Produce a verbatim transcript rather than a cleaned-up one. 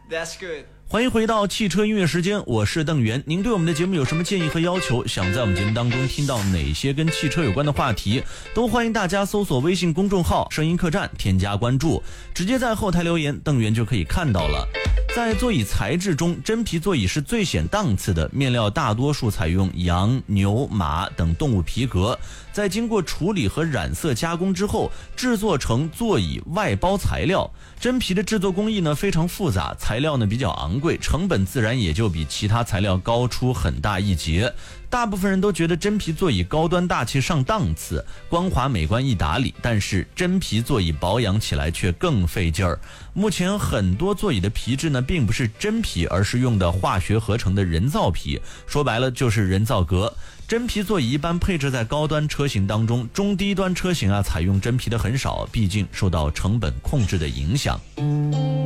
That's good。 欢迎回到汽车音乐时间，我是邓源。您对我们的节目有什么建议和要求？想在我们节目当中听到哪些跟汽车有关的话题？都欢迎大家搜索微信公众号声音客栈，添加关注，直接在后台留言，邓源就可以看到了。在座椅材质中，真皮座椅是最显档次的，面料大多数采用羊、牛、马等动物皮革，在经过处理和染色加工之后，制作成座椅外包材料。真皮的制作工艺呢非常复杂，材料呢比较昂贵，成本自然也就比其他材料高出很大一截。大部分人都觉得真皮座椅高端大气上档次，光滑美观易打理，但是真皮座椅保养起来却更费劲儿。目前很多座椅的皮质呢并不是真皮，而是用的化学合成的人造皮，说白了就是人造革。真皮座椅一般配置在高端车型当中，中低端车型啊采用真皮的很少，毕竟受到成本控制的影响。